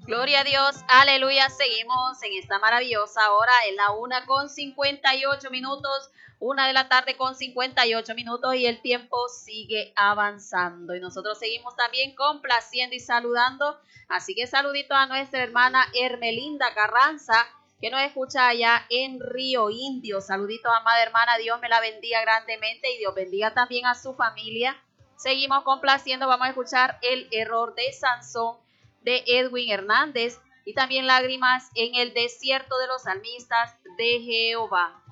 Gloria a Dios, aleluya. Seguimos en esta maravillosa hora, en la 1:58, 1 de la tarde con 58 minutos, y el tiempo sigue avanzando. Y nosotros seguimos también complaciendo y saludando. Así que saludito a nuestra hermana Hermelinda Carranza, que nos escucha allá en Río Indio. Saludito, amada hermana, Dios me la bendiga grandemente y Dios bendiga también a su familia. Seguimos complaciendo, vamos a escuchar El error de Sansón de Edwin Hernández y también Lágrimas en el desierto de los salmistas de Jehová.